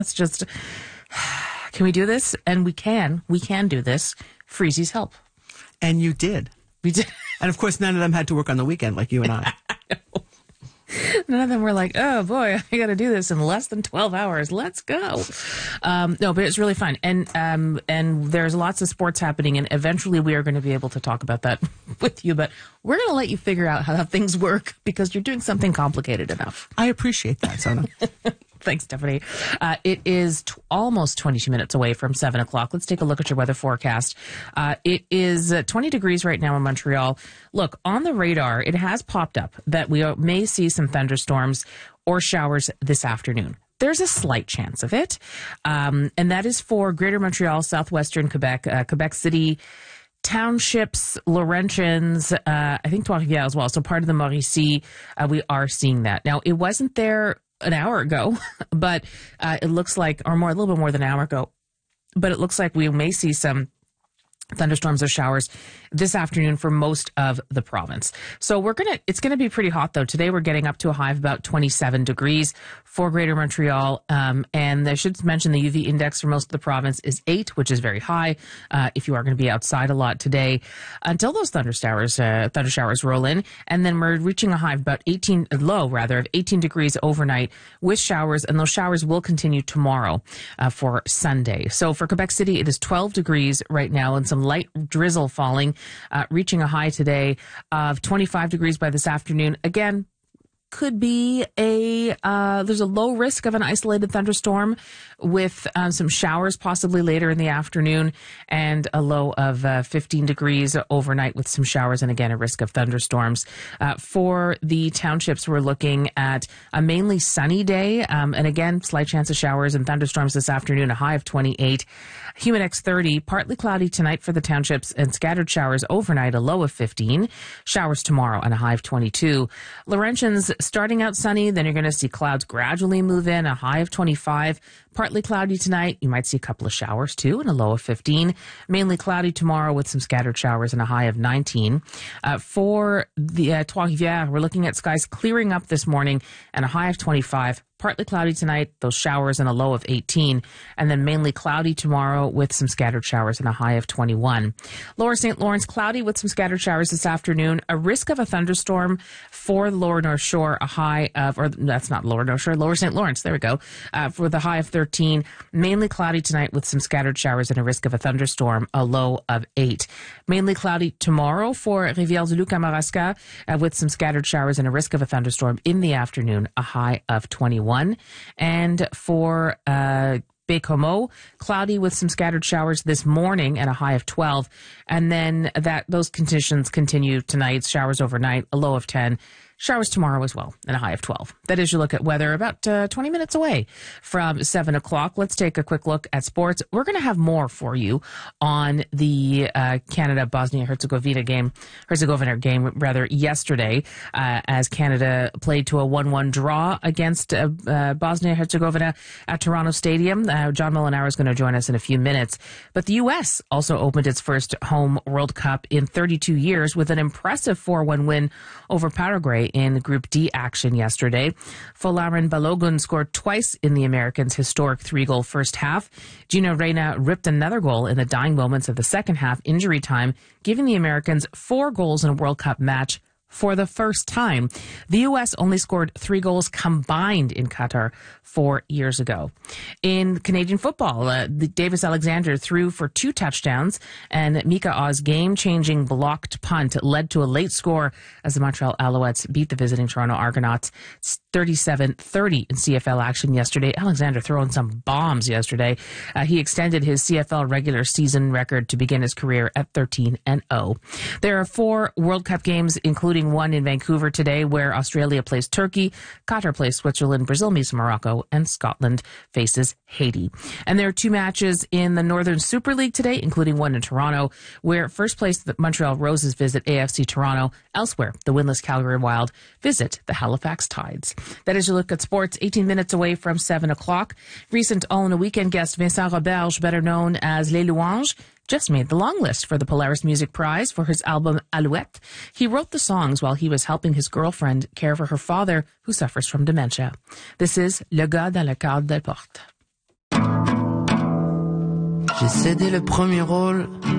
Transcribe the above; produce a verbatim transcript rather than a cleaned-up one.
It's just, can we do this? And we can. We can do this. Freezy's help. And you did. We did. And of course, none of them had to work on the weekend like you and I. None of them were like, oh boy, I got to do this in less than twelve hours. Let's go. Um, no, but it's really fun. And, um, and there's lots of sports happening, and eventually we are going to be able to talk about that with you, but we're going to let you figure out how things work because you're doing something complicated enough. I appreciate that, Sana. Thanks, Stephanie. Uh, it is t- almost twenty-two minutes away from seven o'clock. Let's take a look at your weather forecast. Uh, it is uh, twenty degrees right now in Montreal. Look, on the radar, it has popped up that we uh, may see some thunderstorms or showers this afternoon. There's a slight chance of it. Um, and that is for Greater Montreal, southwestern Quebec, uh, Quebec City, townships, Laurentians, uh, I think Trois-Rivières as well. So part of the Mauricie, uh, we are seeing that. Now, it wasn't there an hour ago, but uh, it looks like, or more, a little bit more than an hour ago, but it looks like we may see some thunderstorms or showers this afternoon for most of the province. So we're going to, it's going to be pretty hot though. Today we're getting up to a high of about twenty-seven degrees for Greater Montreal. Um, and I should mention the U V index for most of the province is eight, which is very high. Uh, if you are going to be outside a lot today until those thunder showers, uh, thunder showers roll in. And then we're reaching a high of about eighteen, low rather, of eighteen degrees overnight with showers. And those showers will continue tomorrow, uh, for Sunday. So for Quebec City, it is twelve degrees right now and some light drizzle falling, uh, reaching a high today of twenty-five degrees by this afternoon. Again, could be a, uh, there's a low risk of an isolated thunderstorm with uh, some showers possibly later in the afternoon, and a low of uh, fifteen degrees overnight with some showers, and again, a risk of thunderstorms. Uh, for the townships, we're looking at a mainly sunny day, um, and again, slight chance of showers and thunderstorms this afternoon, a high of twenty-eight. Humidex thirty, partly cloudy tonight for the townships and scattered showers overnight, a low of fifteen. Showers tomorrow and a high of twenty-two. Laurentians starting out sunny, then you're going to see clouds gradually move in, a high of twenty-five. Partly cloudy tonight. You might see a couple of showers too and a low of fifteen. Mainly cloudy tomorrow with some scattered showers and a high of nineteen. Uh, for the uh, Trois-Rivières, we're looking at skies clearing up this morning and a high of twenty-five. Partly cloudy tonight, those showers and a low of eighteen, and then mainly cloudy tomorrow with some scattered showers and a high of twenty-one. Lower Saint Lawrence, cloudy with some scattered showers this afternoon. A risk of a thunderstorm for the Lower North Shore, a high of, or that's not Lower North Shore, Lower Saint Lawrence, there we go, uh, for the high of thirteen. Mainly cloudy tonight with some scattered showers and a risk of a thunderstorm, a low of eight. Mainly cloudy tomorrow for Rivière-du-Loup-Kamouraska, uh, with some scattered showers and a risk of a thunderstorm in the afternoon, a high of twenty-one. And for uh, Baie-Comeau, cloudy with some scattered showers this morning and a high of twelve. And then that those conditions continue tonight. Showers overnight, a low of ten. Showers tomorrow as well, and a high of twelve. That is your look at weather, about uh, twenty minutes away from seven o'clock. Let's take a quick look at sports. We're going to have more for you on the uh, Canada-Bosnia-Herzegovina game, Herzegovina game, rather, yesterday, uh, as Canada played to a one one draw against uh, uh, Bosnia-Herzegovina at Toronto Stadium. Uh, John Molinaro is going to join us in a few minutes. But the U S also opened its first home World Cup in thirty-two years with an impressive four one win over Paraguay in Group D action yesterday. Folarin Balogun scored twice in the Americans' historic three-goal first half. Gino Reyna ripped another goal in the dying moments of the second half injury time, giving the Americans four goals in a World Cup match for the first time. The U S only scored three goals combined in Qatar four years ago. In Canadian football, uh, the Davis Alexander threw for two touchdowns, and Mika Oz game-changing blocked punt led to a late score as the Montreal Alouettes beat the visiting Toronto Argonauts thirty-seven thirty in C F L action yesterday. Alexander throwing some bombs yesterday. Uh, he extended his C F L regular season record to begin his career at thirteen and oh. There are four World Cup games, including one in Vancouver today, where Australia plays Turkey, Qatar plays Switzerland, Brazil meets Morocco, and Scotland faces Haiti. And there are two matches in the Northern Super League today, including one in Toronto, where first place the Montreal Roses visit A F C Toronto. Elsewhere, the winless Calgary Wild visit the Halifax Tides. That is your look at sports, eighteen minutes away from seven o'clock. Recent All in a Weekend guest Vincent Roberge, better known as Les Louanges, just made the long list for the Polaris Music Prize for his album Alouette. He wrote the songs while he was helping his girlfriend care for her father, who suffers from dementia. This is Le Gars dans le cadre de la porte. J'ai cédé le premier rôle